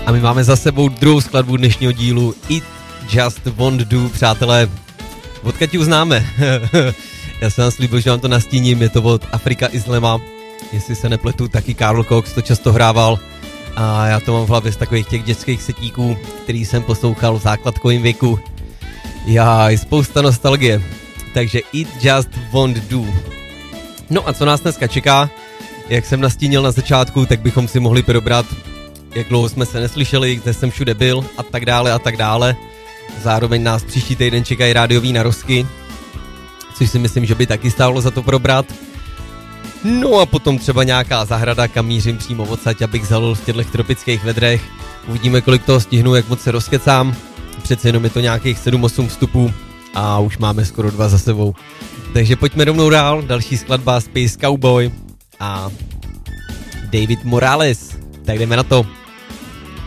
A my máme za sebou druhou skladbu dnešního dílu It Just Won't Do, přátelé. Odkud ji uznáme? Já jsem vám slíbil, že vám to nastíním, je to od Afrika Islama. Jestli se nepletu, taky Karl Cox to často hrával. A já to mám v hlavě z takových těch dětských setíků, který jsem poslouchal v základkovém věku. Já, je spousta nostalgie. Takže It Just Won't Do. No a co nás dneska čeká? Jak jsem nastínil na začátku, tak bychom si mohli probrat, jak dlouho jsme se neslyšeli, kde jsem všude byl a tak dále a tak dále. Zároveň nás příští týden čekají rádiový narozky, což si myslím, že by taky stálo za to probrat. No a potom třeba nějaká zahrada, kam mířím přímo odsaď, abych zalil v těchto tropických vedrech. Uvidíme, kolik toho stihnu, jak moc se rozkecám. Přece jenom je to nějakých 7-8 vstupů a už máme skoro 2 za sebou. Takže pojďme rovnou dál, další skladba Space Cowboy a David Morales. Tak jdeme na to.